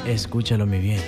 Escúchalo muy bien.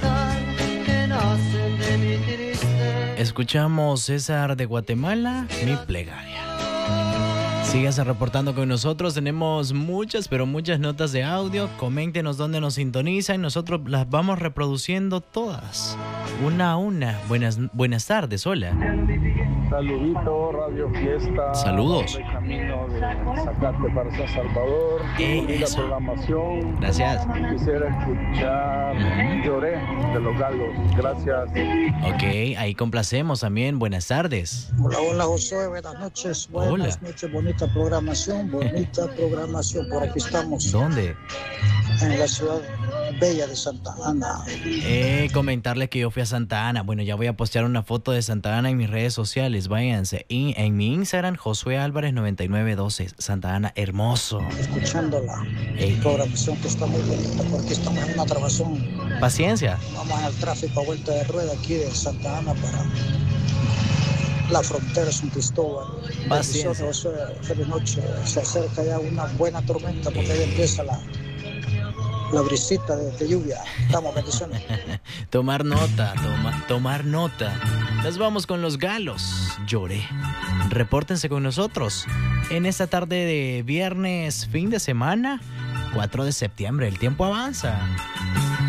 Escuchamos César de Guatemala, Mi Plegaria. Síganse reportando con nosotros, tenemos muchas, pero muchas notas de audio. Coméntenos dónde nos sintonizan, nosotros las vamos reproduciendo todas, una a una. Buenas tardes, hola. Saludito, Radio Fiesta. Saludos. De camino de Zacate para San Salvador. La programación. Gracias. Quisiera escuchar Lloré de los Galos. Gracias. Ok, ahí complacemos también. Buenas tardes. Hola Josué, buenas noches. Buenas noches, bonita programación, por aquí estamos. ¿Dónde? En la ciudad bella de Santa Ana. Comentarles que yo fui a Santa Ana. Bueno, ya voy a postear una foto de Santa Ana en mis redes sociales. Váyanse. Y en mi Instagram, Josué Álvarez 9912. Santa Ana, hermoso. Escuchando la programación que está muy bonita, porque estamos en una grabación. Paciencia. Vamos al tráfico a vuelta de rueda aquí de Santa Ana para la frontera San Cristóbal. Paciencia. Feliz noche. Se acerca ya una buena tormenta porque ya empieza la brisita de lluvia. Estamos, bendiciones. Tomar nota. Nos vamos con los Galos. Lloré. Repórtense con nosotros en esta tarde de viernes, fin de semana, 4 de septiembre. El tiempo avanza.